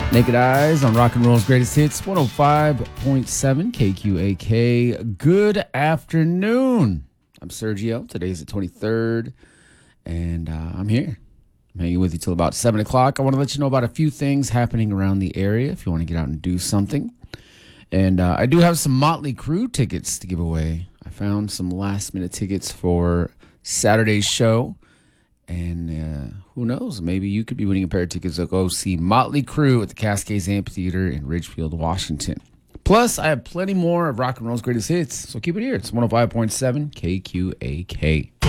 Naked Eyes on Rock and Roll's Greatest Hits, 105.7 KQAK. Good afternoon. I'm Sergio. Today's the 23rd, and I'm here. I'm hanging with you till about 7 o'clock. I want to let you know about a few things happening around the area if you want to get out and do something. And I do have some Motley Crue tickets to give away. I found some last-minute tickets for Saturday's show. And who knows, maybe you could be winning a pair of tickets to go see Motley Crue at the Cascades Amphitheater in Ridgefield, Washington. Plus, I have plenty more of Rock and Roll's Greatest Hits, so keep it here. It's 105.7 KQAK.